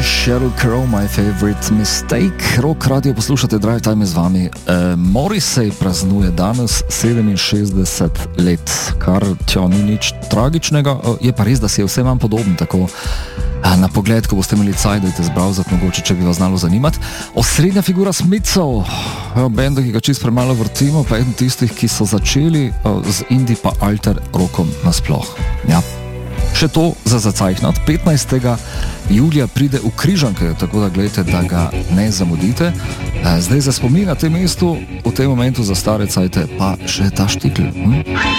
Sheryl Crow, My Favorite Mistake. Rock radio poslušate, Drive Time je z vami. Morrissey praznuje danes 67 let, kar ni nič tragičnega, je pa res, da si je vse manj podoben, tako na pogled, ko boste imeli caj, dajte zbrowsati mogoče, če bi vas znalo zanimati. Osrednja figura Smithsov, benda, ki ga čist premalo vrtimo, pa eden tistih, ki so začeli z indie pa alter rockom nasploh. Ja. Še to za zacajhnat, 15. julija pride v Križanke, tako da gledajte, da ga ne zamudite. Zdaj za spomin na tem mestu, v tem momentu za stare cajte, pa še ta štikl.